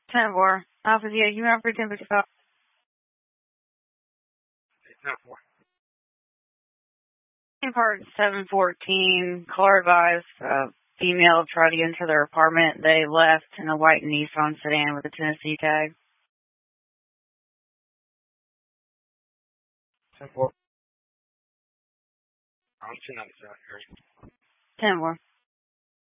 10-4. Alpha Zeta, you remember 1055? 10-4. Part 714, caller advised, female tried to get into their apartment. They left in a white Nissan sedan with a Tennessee tag. 10-4. I'm 297. 10-4.